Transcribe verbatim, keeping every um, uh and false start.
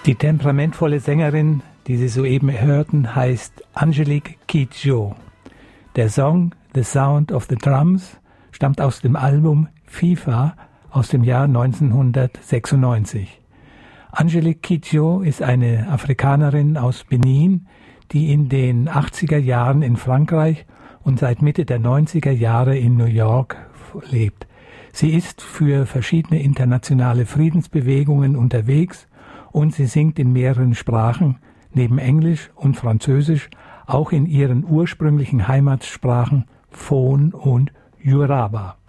Die temperamentvolle Sängerin, die Sie soeben hörten, heißt Angelique Kidjo. Der Song The Sound of the Drums stammt aus dem Album FIFA aus dem Jahr neunzehnhundertsechsundneunzig. Angelique Kidjo ist eine Afrikanerin aus Benin, die in den achtziger Jahren in Frankreich und seit Mitte der neunziger Jahre in New York lebt. Sie ist für verschiedene internationale Friedensbewegungen unterwegs und sie singt in mehreren Sprachen, neben Englisch und Französisch, auch in ihren ursprünglichen Heimatsprachen Fon und Yoruba.